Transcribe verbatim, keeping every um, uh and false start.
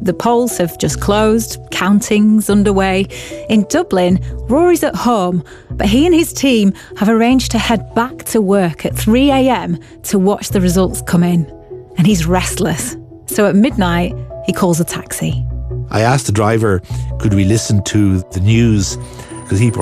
The polls have just closed, counting's underway. In Dublin, Rory's at home, but he and his team have arranged to head back to work at three a.m. to watch the results come in. And he's restless. So at midnight, he calls a taxi. I asked the driver, could we listen to the news? Because he